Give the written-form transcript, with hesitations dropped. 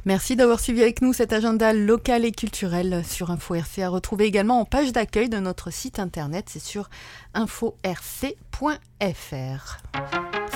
Merci d'avoir suivi avec nous cet agenda local et culturel sur Info RC, à retrouver également en page d'accueil de notre site internet, c'est sur info-rc.fr.